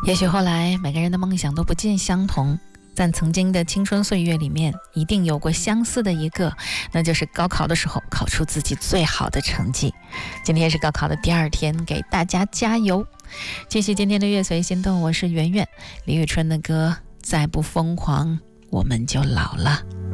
也许后来每个人的梦想都不尽相同，但曾经的青春岁月里面一定有过相似的一个，那就是高考的时候考出自己最好的成绩。今天是高考的第2天，给大家加油！继续今天的乐随心动，我是圆圆。李宇春的歌《再不疯狂我们就老了》。